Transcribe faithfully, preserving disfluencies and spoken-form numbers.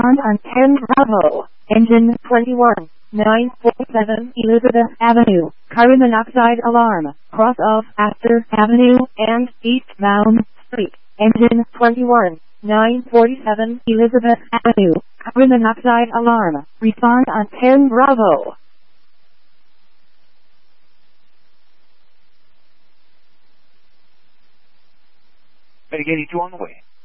Respond on ten Bravo. Engine twenty-one. nine forty-seven Elizabeth Avenue. Carbon monoxide alarm. Cross of Astor Avenue and eastbound Street. Engine twenty-one. nine forty-seven Elizabeth Avenue. Carbon monoxide alarm. Respond on ten Bravo. Medicaid eighty-two on the way.